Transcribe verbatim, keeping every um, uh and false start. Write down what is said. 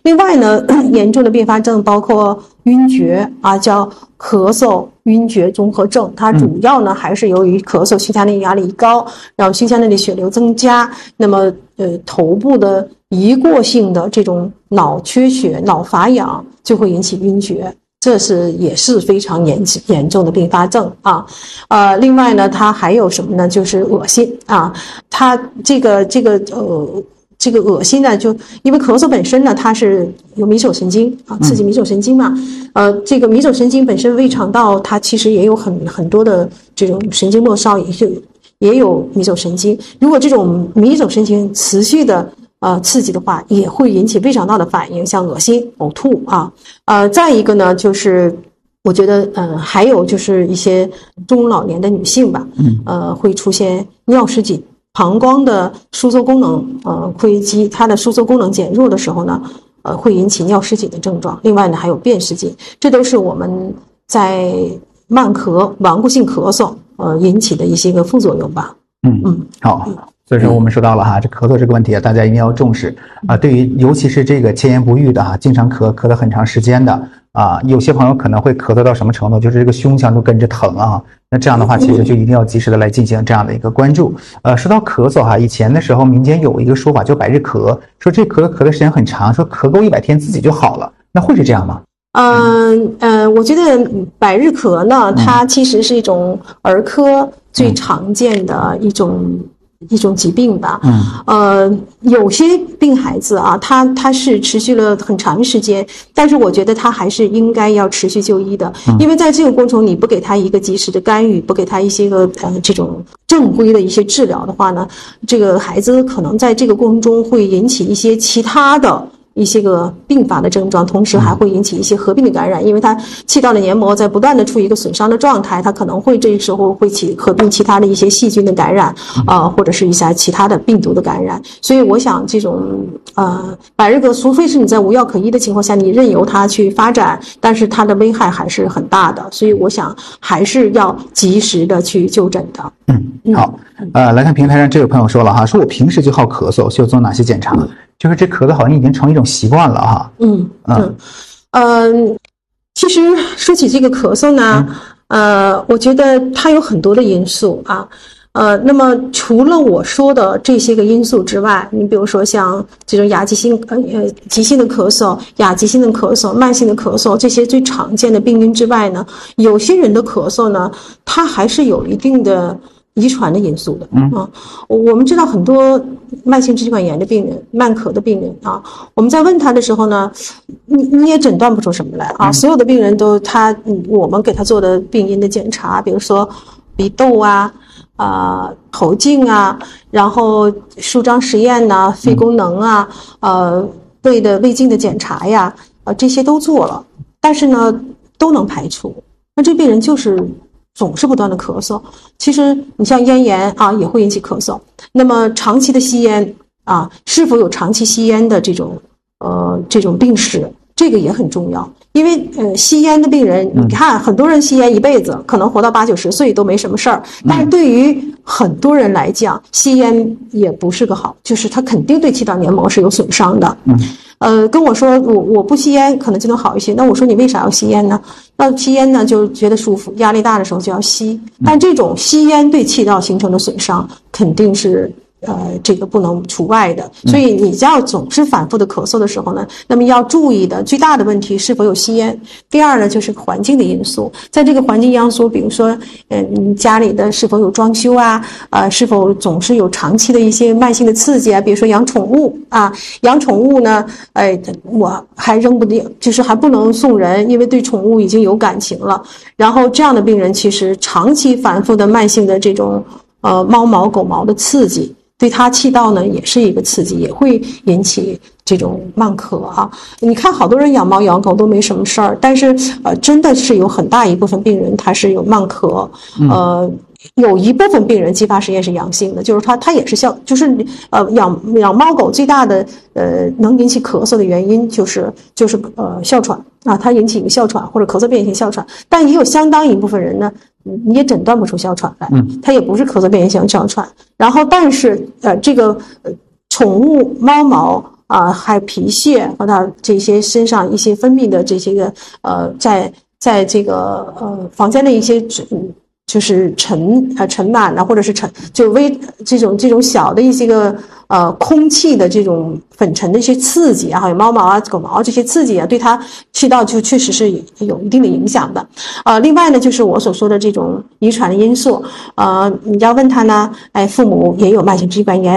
另外呢，严重的并发症包括晕厥啊，叫咳嗽晕厥综合症，它主要呢还是由于咳嗽，胸腔内压力高，然后胸腔内的血流增加，那么呃头部的一过性的这种脑缺血、脑乏氧就会引起晕厥。这是也是非常严严重的并发症啊，呃，另外呢，它还有什么呢？就是恶心啊，它这个这个呃这个恶心呢，就因为咳嗽本身呢，它是有迷走神经啊，刺激迷走神经嘛，呃，这个迷走神经本身胃肠道它其实也有很很多的这种神经末梢，也就也有迷走神经，如果这种迷走神经持续的。呃，刺激的话也会引起胃肠道的反应，像恶心、呕吐啊。呃，再一个呢，就是我觉得，呃，还有就是一些中老年的女性吧，嗯，呃，会出现尿失禁，膀胱的收缩功能，呃，会及它的收缩功能减弱的时候呢，呃，会引起尿失禁的症状。另外呢，还有便失禁，这都是我们在慢咳、顽固性咳嗽，呃，引起的一些个副作用吧。 嗯嗯，好。所以说我们说到了哈，这咳嗽这个问题啊，大家一定要重视啊。对于尤其是这个前言不愈的哈，经常咳咳了很长时间的啊，有些朋友可能会咳嗽到什么程度，就是这个胸腔都跟着疼啊。那这样的话，其实就一定要及时的来进行这样的一个关注。呃，说到咳嗽哈，以前的时候民间有一个说法叫百日咳，说这咳咳的时间很长，说咳够一百天自己就好了，那会是这样吗？ 嗯呃，我觉得百日咳呢，它其实是一种儿科最常见的一种。一种疾病吧，嗯，呃，有些病孩子啊，他他是持续了很长时间，但是我觉得他还是应该要持续就医的，嗯、因为在这个过程中，你不给他一个及时的干预，不给他一些个呃这种正规的一些治疗的话呢，这个孩子可能在这个过程中会引起一些其他的。一些个并发的症状，同时还会引起一些合并的感染，因为它气道的黏膜在不断的处于一个损伤的状态，它可能会这时候会起合并其他的一些细菌的感染，呃，或者是一下其他的病毒的感染。所以我想这种呃百日咳，除非是你在无药可医的情况下，你任由它去发展，但是它的危害还是很大的。所以我想还是要及时的去就诊的。 嗯，好，呃，来看平台上这位朋友说了哈，说我平时就好咳嗽，需要做哪些检查？嗯就是这咳嗽好像已经成一种习惯了哈。 嗯嗯嗯、呃，其实说起这个咳嗽呢，嗯、呃，我觉得它有很多的因素啊。呃，那么除了我说的这些个因素之外，你比如说像这种亚急性呃呃急性的咳嗽、亚急性的咳嗽、慢性的咳嗽这些最常见的病因之外呢，有些人的咳嗽呢，它还是有一定的遗传的因素的。嗯啊，我们知道很多慢性支气管炎的病人、慢咳的病人啊，我们在问他的时候呢，你你也诊断不出什么来啊。所有的病人都他，我们给他做的病因的检查，比如说鼻窦啊、啊、呃、喉镜啊，然后舒张实验呐、啊、肺功能啊、呃胃的胃镜的检查呀，呃这些都做了，但是呢都能排除。那这病人就是总是不断的咳嗽，其实你像咽炎啊也会引起咳嗽。那么长期的吸烟啊，是否有长期吸烟的这种呃这种病史，这个也很重要。因为呃吸烟的病人，你看很多人吸烟一辈子，可能活到八九十岁都没什么事儿，但是对于很多人来讲，吸烟也不是个好，就是它肯定对气道黏膜是有损伤的。嗯。呃，跟我说我我不吸烟可能就能好一些，那我说你为啥要吸烟呢？那吸烟呢就觉得舒服，压力大的时候就要吸，但这种吸烟对气道形成的损伤肯定是呃这个不能除外的。所以你要总是反复的咳嗽的时候呢，那么要注意的最大的问题是否有吸烟。第二呢就是环境的因素，在这个环境因素，比如说呃你家里的是否有装修啊，呃是否总是有长期的一些慢性的刺激啊，比如说养宠物啊，养宠物呢，哎我还扔不定，就是还不能送人，因为对宠物已经有感情了。然后这样的病人其实长期反复的慢性的这种呃猫毛狗毛的刺激，对他气道呢也是一个刺激，也会引起这种慢咳啊。你看好多人养猫养狗都没什么事儿，但是呃真的是有很大一部分病人他是有慢咳，呃有一部分病人继发实验是阳性的，就是他他也是哮，就是呃养养猫狗最大的呃能引起咳嗽的原因就是就是呃哮喘啊，它引起一个哮喘或者咳嗽变异性哮喘，但也有相当一部分人呢，你也诊断不出哮喘来，嗯，它也不是咳嗽变异性哮喘。然后但是呃这个呃宠物猫毛啊、呃，还有皮屑和它这些身上一些分泌的这些个呃，在在这个呃房间的一些就是尘呃尘螨啊，或者是尘就微这种这种小的一些个呃空气的这种粉尘的一些刺激啊，还有猫毛啊、狗毛这些刺激啊，对它气道就确实是有一定的影响的。呃，另外呢，就是我所说的这种遗传的因素，呃，你要问他呢，哎，父母也有慢性支气管炎。